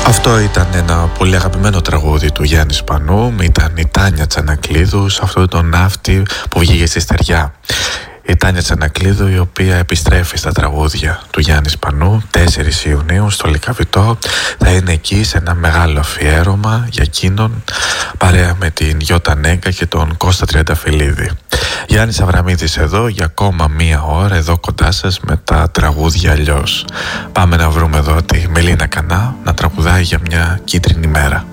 Αυτό ήταν ένα πολύ αγαπημένο τραγούδι του Γιάννη Σπανού. Ήταν η Τάνια Τσανακλείδου σε αυτό το ναύτη που βγήκε στη στεριά. Η Τάνια Τσανακλείδου, η οποία επιστρέφει στα τραγούδια του Γιάννη Σπανού 4 Ιουνίου στο Λυκαβητό. Θα είναι εκεί σε ένα μεγάλο αφιέρωμα για εκείνον, παρέα με την Γιώτα Νέγκα και τον Κώστα Τριανταφυλλίδη. Γιάννης Αβραμίδης εδώ για ακόμα μία ώρα, εδώ κοντά σας με τα τραγούδια αλλιώς. Πάμε να βρούμε εδώ τη Μελίνα Κανά να τραγουδάει για μια κίτρινη μέρα.